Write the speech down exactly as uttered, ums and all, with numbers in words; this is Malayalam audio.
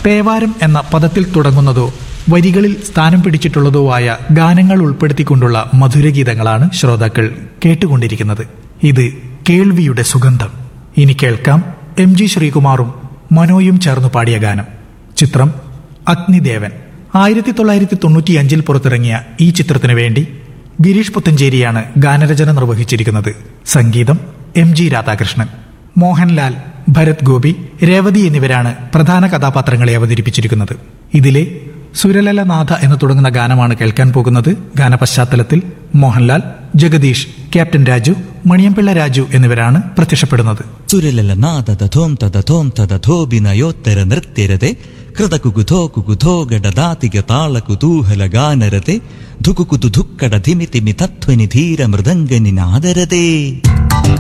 തേവാരം എന്ന പദത്തിൽ തുടങ്ങുന്നതോ വരികളിൽ സ്ഥാനം പിടിച്ചിട്ടുള്ളതോ ആയ ഗാനങ്ങൾ ഉൾപ്പെടുത്തിക്കൊണ്ടുള്ള മധുരഗീതങ്ങളാണ് ശ്രോതാക്കൾ കേട്ടുകൊണ്ടിരിക്കുന്നത്. ഇത് കേൾവിയുടെ സുഗന്ധം. ഇനി കേൾക്കാം എം ജി ശ്രീകുമാറും മനോയും ചേർന്നു പാടിയ ഗാനം. ചിത്രം അഗ്നിദേവൻ. ആയിരത്തി തൊള്ളായിരത്തി തൊണ്ണൂറ്റി അഞ്ചിൽ പുറത്തിറങ്ങിയ ഈ ചിത്രത്തിനു വേണ്ടി ഗിരീഷ് പുത്തഞ്ചേരിയാണ് ഗാനരചന നിർവഹിച്ചിരിക്കുന്നത്. സംഗീതം എം ജി രാധാകൃഷ്ണൻ. മോഹൻലാൽ, ഭരത് ഗോപി, രേവതി എന്നിവരാണ് പ്രധാന കഥാപാത്രങ്ങളെ അവതരിപ്പിച്ചിരിക്കുന്നത്. ഇതിലെ സുരലലനാഥ എന്ന് തുടങ്ങുന്ന ഗാനമാണ് കേൾക്കാൻ പോകുന്നത്. ഗാനപശ്ചാത്തലത്തിൽ മോഹൻലാൽ, ജഗദീഷ്, ക്യാപ്റ്റൻ രാജു, മണിയംപിള്ള രാജു എന്നിവരാണ് പ്രത്യക്ഷപ്പെടുന്നത്. സുരലലനാഥ തഥോം തഥോം തഥോഭിനയോത്തര നൃത്യരതെ കൃതകുകുധോ കുകുധോ ഗഡദാതിക താള കുതൂഹല ഗാനരതെ ധുകുകുതു ധുക്കട ധിമിതിമി തത്വനി ധീര മൃദംഗനി നാദരതേ.